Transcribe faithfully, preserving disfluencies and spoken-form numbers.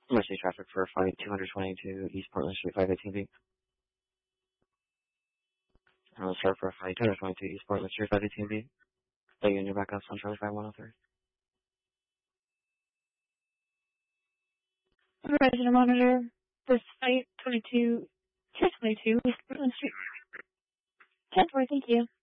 Emergency traffic for flight two twenty-two East Portland Street, five eighteen B. Hello, sir, for flight two twenty-two East Portland Street, five eighteen B. Are you in your backup on Charlie five one oh three? Resident monitor, this flight twenty-two, two twenty-two East Portland Street. ten four, thank you.